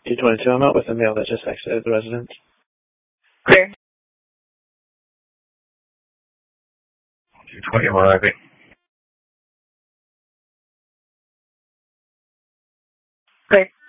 222, I'm out with a male that just exited the residence. Clear. 220, I'm arriving. Clear.